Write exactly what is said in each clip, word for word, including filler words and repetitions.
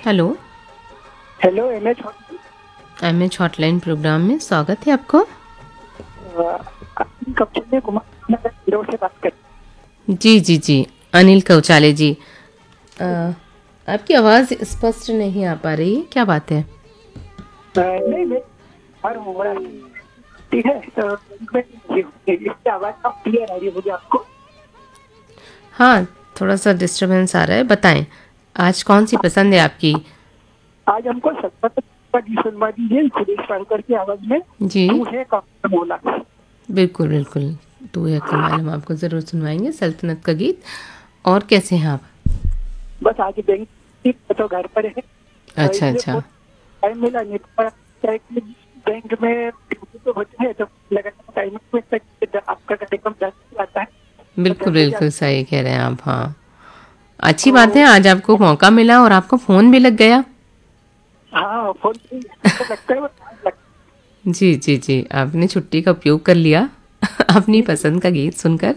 Hello. Hello M H M H hotline programme में स्वागत है आपको। कप्तान कुमार हीरो से बात कर। जी जी जी अनिल कौचाले जी। अ, आपकी आवाज़ स्पष्ट नहीं आ पा रही है, क्या बात है? नहीं मैं हर हो रहा है, ठीक है। तो मैं इसकी आवाज़ आप क्लियर आ रही है मुझे आपको? हाँ, थोड़ा सा डिस्टरबेंस आ रहा है, बताएं आज कौन सी पसंद है आपकी? आज हमको सत्तर की सुनवा दीजिए सुरेश शंकर की आवाज़ में। जी तू है कौन बोला। बिल्कुल बिल्कुल, तू है कमाल हम आपको ज़रूर सुनवाएंगे सल्तनत का गीत। और कैसे हैं आप? बस आज बैंक तो घर पर है, अच्छा इसलिए अच्छा। बहुत टाइम मिला नहीं। पर क्या है कि बैंक में ड्यूटी तो होती है, तो लगातार टाइम में आपका कार्यक्रम जाता आता है, तो बिल्कुल जल्दी बिल्कुल जाता है। सही कह रहे हैं आप। हाँ, अच्छी बात है, तो आज आपको मौका मिला और आपको फ़ोन भी लग गया। हाँ, फोन तो लगता है वो टाइम लगता जी जी जी, आपने छुट्टी का उपयोग कर लिया अपनी है। जी जी। पसंद का गीत सुनकर।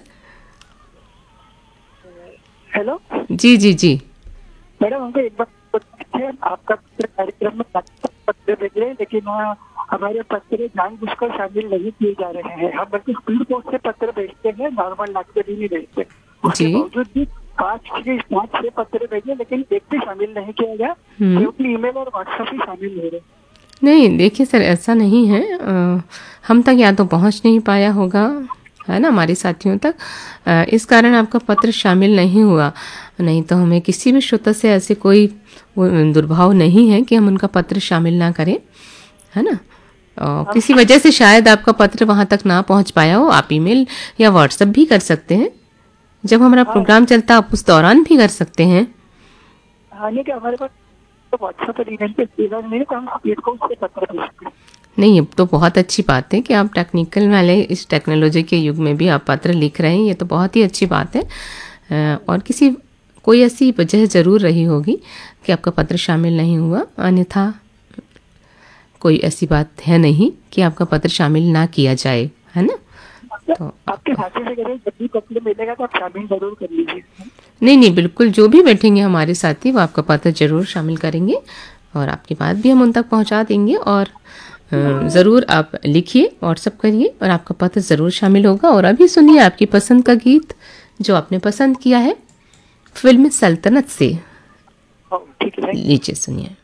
हेलो जी जी जी। मैडम, हमको एक बात पूछनी है। आपका पत्र कार्यक्रम में पत्र भेज रहे हैं, लेकिन वहाँ हमारे पत्र जानबूझकर शामिल नहीं किए जा रहे हैं। हम बल्कि स्पीड पोस्ट से पत्र भेजते हैं, नॉर्मल लाके भी नहीं भेजते। उसके जी। बावजूद भी पाँच छह पाँच छह पत्र भेजे, लेकिन एक भी शामिल नहीं किया गया। हम्म। केवल ईमेल और व्हाट्सएप ही शामिल हो रहे। नहीं देखिए सर, ऐसा नहीं है। अ, हम तक या तो पहुंच नहीं पाया होगा, है ना, हमारे साथियों तक। अ, इस कारण आपका पत्र शामिल नहीं हुआ। नहीं तो हमें किसी भी श्रोता से ऐसे कोई वो दुर्भाव नहीं है कि हम उनका पत्र शामिल ना करें, है ना। अ, हम किसी वजह से शायद आपका पत्र वहां तक ना पहुंच पाया हो, आप ईमेल या व्हाट्सएप भी कर सकते हैं। जब हमारा हाँ प्रोग्राम चलता आप उस दौरान भी कर सकते हैं। हाँ, नहीं कि हमारे पास तो व्हाट्सएप और ईमेल पे सुविधा नहीं है, तो हम स्पीड पोस्ट से पत्र भेजते हैं। नहीं, ये तो बहुत अच्छी बात है कि आप टेक्निकल वाले इस टेक्नोलॉजी के युग में भी आप पत्र लिख रहे हैं, ये तो बहुत ही अच्छी बात है। अ, और किसी कोई ऐसी वजह ज़रूर रही होगी कि आपका पत्र शामिल नहीं हुआ, अन्यथा कोई ऐसी बात है नहीं कि आपका पत्र शामिल ना किया जाए, है ना। तो आपके साथी से कह रहे हैं, जब भी पत्र मिलेगा तो आप शामिल जरूर कर लीजिए। नहीं नहीं, बिल्कुल जो भी बैठेंगे हमारे साथी वो आपका पत्र ज़रूर शामिल करेंगे और आपकी बात भी हम उन तक पहुंचा देंगे। और ज़रूर आप लिखिए, व्हाट्सअप करिए और आपका पत्र ज़रूर शामिल होगा। और अभी सुनिए आपकी पसंद का गीत जो आपने पसंद किया है फिल्म सल्तनत से। ठीक है। लीजिए सुनिए।